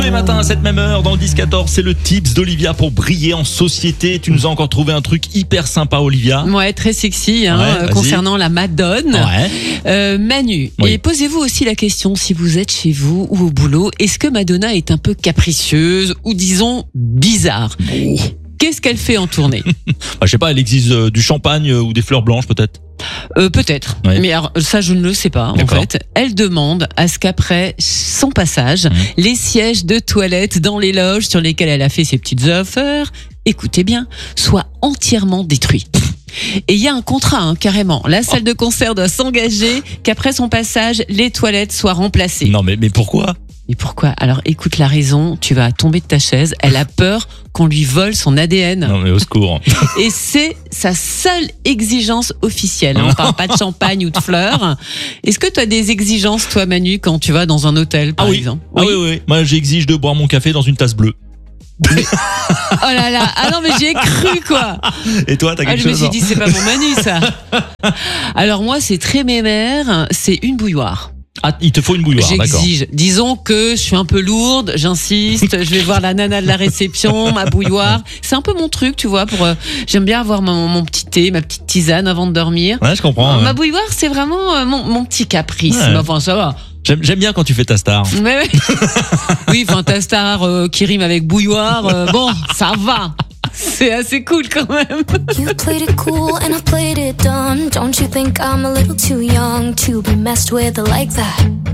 Tous les matins à cette même heure, dans le 10-14, c'est le tips d'Olivia pour briller en société. Tu nous as encore trouvé un truc hyper sympa, Olivia. Ouais, très sexy, Ouais, concernant la Madone. Ouais. Manu, Oui. et posez-vous aussi la question, si vous êtes chez vous ou au boulot, est-ce que Madonna est un peu capricieuse ou disons bizarre? Qu'est-ce qu'elle fait en tournée? Je sais pas, elle exige du champagne ou des fleurs blanches peut-être. Peut-être, Ouais. mais alors, ça je ne le sais pas en D'accord. fait. Elle demande à ce qu'après son passage, les sièges de toilette dans les loges sur lesquelles elle a fait ses petites affaires, écoutez bien, soient entièrement détruits. Et il y a un contrat, carrément. La salle de concert doit s'engager qu'après son passage, les toilettes soient remplacées. Non mais pourquoi? Et pourquoi? Alors écoute la raison, tu vas tomber de ta chaise. Elle a peur qu'on lui vole son ADN. Non mais au secours. Et c'est sa seule exigence officielle. On parle pas de champagne ou de fleurs. Est-ce que tu as des exigences, toi, Manu, quand tu vas dans un hôtel, par exemple? Ah oui. Moi j'exige de boire mon café dans une tasse bleue. Oh là là. Ah non, mais j'y ai cru, quoi. Et toi, t'as quelque Je me chose? suis dit, c'est pas mon Manu, ça. Alors moi, c'est très mémère. C'est une bouilloire. Ah, il te faut une bouilloire, d'accord. J'exige. Disons que je suis un peu lourde, j'insiste, je vais voir la nana de la réception, ma bouilloire. C'est un peu mon truc, tu vois, j'aime bien avoir mon petit thé, ma petite tisane avant de dormir. Ouais, je comprends. Ma bouilloire, c'est vraiment mon petit caprice. Ouais. Mais enfin, ça va. J'aime bien quand tu fais ta star. Mais ouais. Oui, enfin, ta star qui rime avec bouilloire, bon, ça va. C'est assez cool quand même. You played it cool and I played it dumb. Don't you think I'm a little too young to be messed with like that?